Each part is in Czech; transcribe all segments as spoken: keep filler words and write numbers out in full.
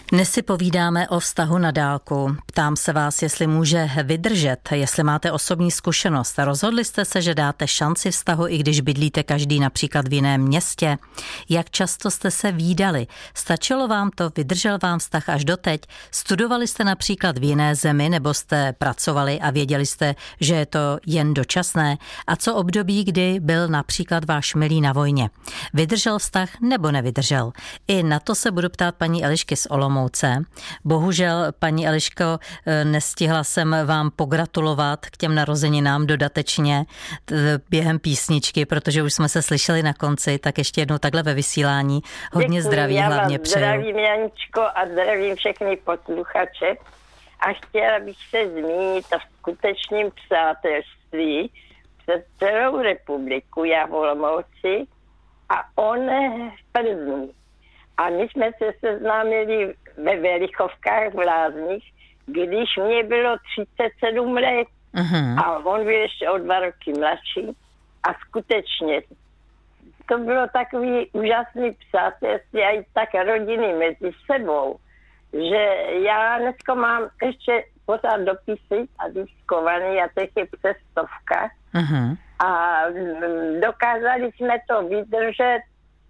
Dnes si povídáme o vztahu na dálku. Ptám se vás, jestli může vydržet, jestli máte osobní zkušenost. Rozhodli jste se, že dáte šanci vztahu, i když bydlíte každý například v jiném městě? Jak často jste se vídali? Stačilo vám to? Vydržel vám vztah až doteď? Studovali jste například v jiné zemi nebo jste pracovali a věděli jste, že je to jen dočasné? A co období, kdy byl například váš milý na vojně? Vydržel vztah nebo nevydržel? I na to se budu ptát paní Elišky z Olomouce. Bohužel, paní Eliško, nestihla jsem vám pogratulovat k těm narozeninám dodatečně během písničky, protože už jsme se slyšeli na konci, tak ještě jednou takhle ve vysílání. Hodně Děkuji, zdraví já hlavně vám přeju. Zdravím, Janičko, a zdravím všechny posluchače. A chtěla bych se zmínit o skutečném přátelství přes celou republiku, já v Olomouci a on v Plzni. A my jsme se seznámili ve Velichovkách v Lázních, když mě bylo třicet sedm let. Uh-huh. A on byl ještě o dva roky mladší. A skutečně to bylo takový úžasný přátelství a i tak rodiny mezi sebou, že já dneska mám ještě pořád dopisy a diskovaný a těch je přes stovka. Uh-huh. A dokázali jsme to vydržet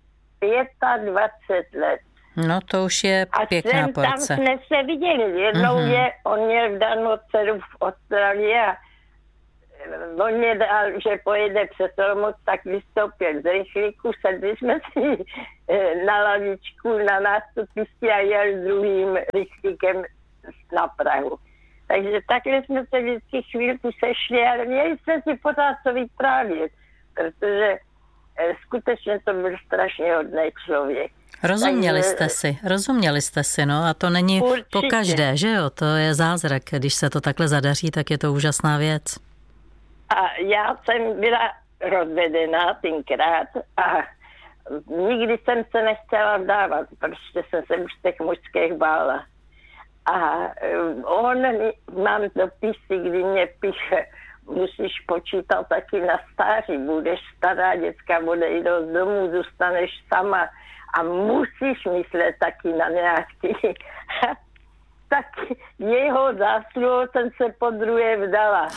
dvacet pět let. No to už je pěkná a porce. Tam jsme se viděli. Jednou uh-huh. je, on měl vdanou dceru v Austrálii a on mě dal, že pojede přes Olomouc, tak vystoupil z rychlíku, sedli jsme si na lavičku na nástupišti a jel druhým rychlíkem na Prahu. Takže takhle jsme se vždycky chvílku sešli, ale měli jsme si pořád co vyprávět, protože skutečně to byl strašně hodný člověk. Rozuměli Takže, jste si, rozuměli jste si, no a to není určitě. Po každé, že jo, to je zázrak, když se to takhle zadaří, tak je to úžasná věc. A já jsem byla rozvedená tenkrát a nikdy jsem se nechtěla vdávat, protože jsem se už těch mužských bála. A on, mám dopisy, kdy mě píše, musíš počítat taky na stáří, budeš stará, děcka odejdou z domu, zůstaneš sama a musíš myslet taky na nějaký. Tak jeho zásluhou jsem se po druhé vdala.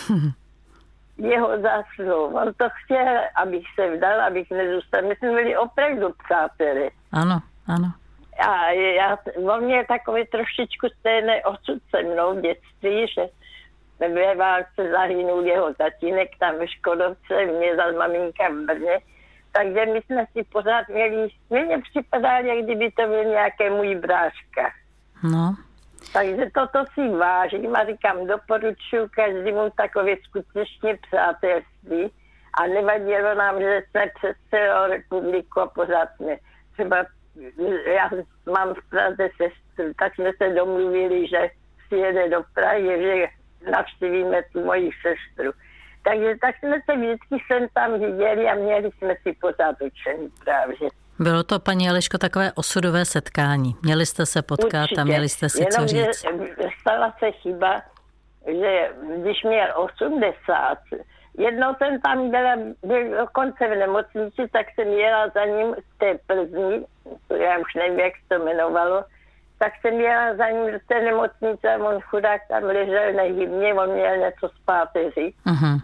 Jeho zásluhou. On to chtěl, abych se vdala, abych nezůstala. My jsme byli opravdu přáteli. Ano, ano. A já, on měl takový trošičku stejný osud se mnou v dětství, že ve válce zahynul jeho tatínek tam ve Škodovce, mě za maminka v Brně. Takže my jsme si pořád měli, mně připadalo, jak kdyby to byl nějaký můj bráška. No. Takže toto si vážím a říkám, doporučuji každému takové skutečně přátelství a nevadilo nám, že jsme přes celou republiku a pořád jsme. Třeba já mám v Praze sestru, tak jsme se domluvili, že přijede do Prahy, že navštívíme tu moji sestru. Takže tak jsme se vždycky sem tam viděli a měli jsme si pořád učení právě. Bylo to, paní Eliško, takové osudové setkání. Měli jste se potkat určitě. A měli jste si jenom, co říct. Stala se chyba, že když měl osmdesát, jednou jsem tam byla, byl dokonce v nemocnici, tak jsem jela za ním z té Plzni, já už nevím, jak se to jmenovalo, tak jsem jela za ním z té nemocnice a on chudák tam ležel nehybně, on měl něco z páteří. Uh-huh.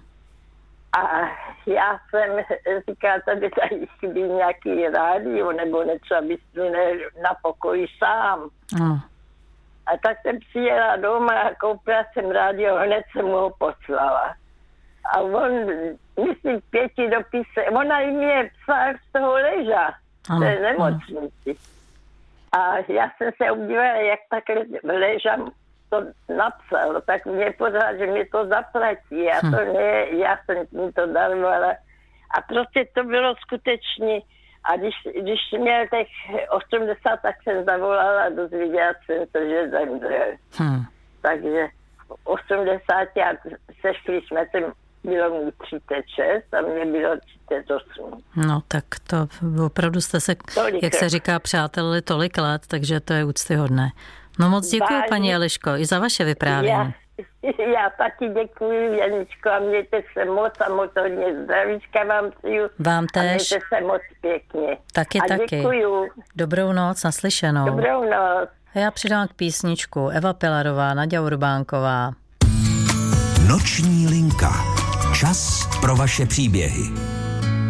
A já jsem říkala, tady tady chybí nějaký rádio nebo něco, aby jsme na pokoji sám. Uh-huh. A tak jsem přijela doma a koupila jsem rádio, hned jsem mu ho poslala. A on, myslím, pěti dopisy, ona i mě psala z toho leža, v té nemocnici. A já jsem se obdivala, jak takhle leža to napsal, tak mě pořád, že mi to zaplatí. Já to ne, já jsem mi to darovala. A prostě to bylo skutečně. A když, když měl těch osmdesát, tak jsem zavolala a dozvěděla jsem to, že zemřel. Hmm. Takže v osmdesáti a sešli jsme se, bylo mu třicet šest a mě bylo třicet osm. No tak to opravdu jste se, tolik jak se říká, přátelili tolik let, takže to je úctyhodné. No moc děkuji, paní Eliško, i za vaše vyprávění. Já taky děkuji, Janičko, a mějte se moc a moc hodně zdravíčka vám přeju. Vám též. A mějte se moc pěkně. Taky, a taky. Děkuju. Dobrou noc, naslyšenou. Dobrou noc. A já přidám k písničku Eva Pilarová, Naďa Urbánková. Noční linka. Čas pro vaše příběhy.